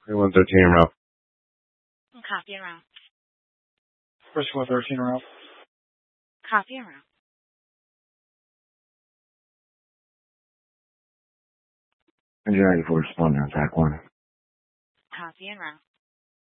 113 en route. Copy en route. First 113 en route. Copy en route. Engine ready for responding on track 1. Copy en route.